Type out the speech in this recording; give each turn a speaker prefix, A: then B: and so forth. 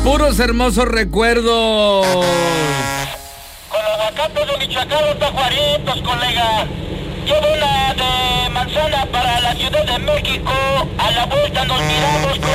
A: Puros hermosos recuerdos.
B: Con los aguacates de Michoacán, los tajuaritos, colega. Llevo una de manzana para la Ciudad de México. A la vuelta nos miramos, colega.